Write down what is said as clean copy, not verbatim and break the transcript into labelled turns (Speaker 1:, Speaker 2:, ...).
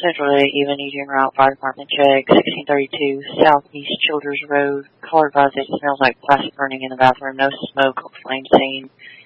Speaker 1: Central Day, even Eugene Route Fire Department check, 1632 Southeast Childers Road. Caller advised it smells like plastic burning in the bathroom. No smoke or flame seen.